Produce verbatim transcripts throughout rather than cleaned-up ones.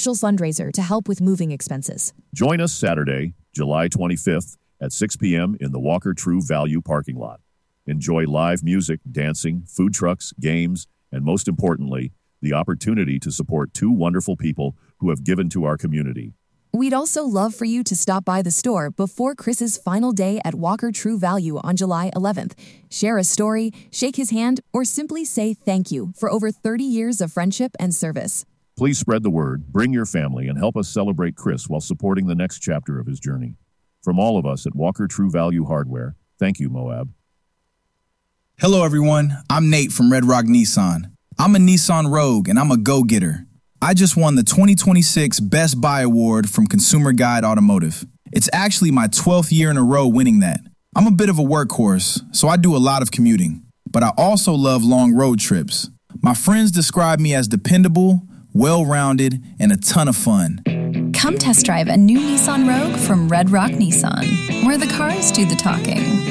special fundraiser to help with moving expenses. Join us Saturday, July twenty-fifth at six p.m. in the Walker True Value parking lot. Enjoy live music, dancing, food trucks, games, and most importantly, the opportunity to support two wonderful people who have given to our community. We'd also love for you to stop by the store before Chris's final day at Walker True Value on July eleventh. Share a story, shake his hand, or simply say thank you for over thirty years of friendship and service. Please spread the word, bring your family, and help us celebrate Chris while supporting the next chapter of his journey. From all of us at Walker True Value Hardware, thank you, Moab. Hello, everyone. I'm Nate from Red Rock Nissan. I'm a Nissan Rogue, and I'm a go-getter. I just won the twenty twenty-six Best Buy Award from Consumer Guide Automotive. It's actually my twelfth year in a row winning that. I'm a bit of a workhorse, so I do a lot of commuting. But I also love long road trips. My friends describe me as dependable, well-rounded, and a ton of fun. Come test drive a new Nissan Rogue from Red Rock Nissan, where the cars do the talking.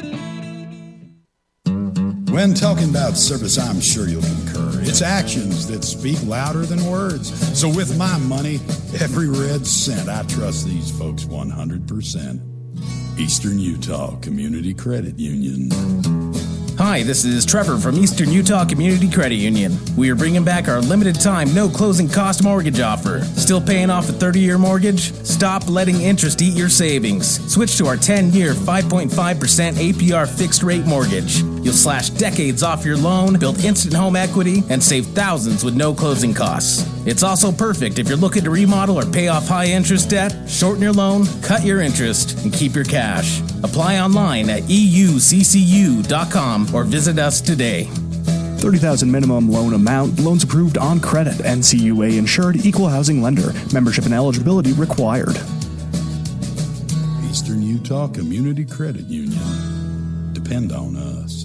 When talking about service, I'm sure you'll concur. It's actions that speak louder than words. So with my money, every red cent, I trust these folks one hundred percent. Eastern Utah Community Credit Union. Hi, this is Trevor from Eastern Utah Community Credit Union. We are bringing back our limited time, no closing cost mortgage offer. Still paying off a thirty-year mortgage? Stop letting interest eat your savings. Switch to our ten-year, five point five percent A P R fixed rate mortgage. You'll slash decades off your loan, build instant home equity, and save thousands with no closing costs. It's also perfect if you're looking to remodel or pay off high interest debt, shorten your loan, cut your interest, and keep your cash. Apply online at E U C C U dot com or visit us today. thirty thousand dollars minimum loan amount. Loans approved on credit. N C U A insured. Equal housing lender. Membership and eligibility required. Eastern Utah Community Credit Union. Depend on us.